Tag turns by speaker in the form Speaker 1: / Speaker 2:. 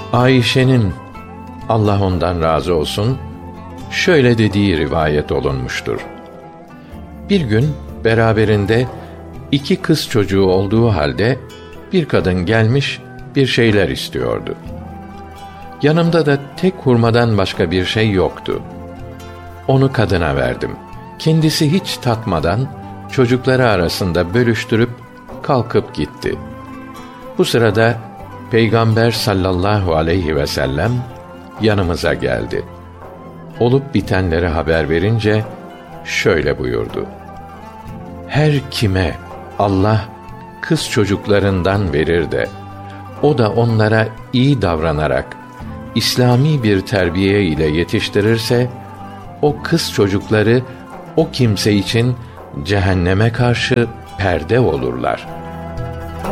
Speaker 1: Ayşe'nin, Allah ondan razı olsun, şöyle dediği rivayet olunmuştur. Bir gün beraberinde 2 kız çocuğu olduğu halde bir kadın gelmiş bir şeyler istiyordu. Yanımda da tek hurmadan başka bir şey yoktu. Onu kadına verdim. Kendisi hiç tatmadan çocukları arasında bölüştürüp kalkıp gitti. Bu sırada Peygamber sallallahu aleyhi ve sellem yanımıza geldi. Olup bitenleri haber verince şöyle buyurdu: Her kime Allah kız çocuklarından verir de o da onlara iyi davranarak İslami bir terbiye ile yetiştirirse, o kız çocukları o kimse için cehenneme karşı perde olurlar.